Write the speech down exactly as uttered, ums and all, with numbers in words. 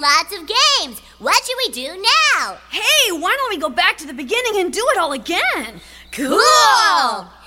lots of games. What should we do now? Hey, why don't we go back to the beginning and do it all again? Cool!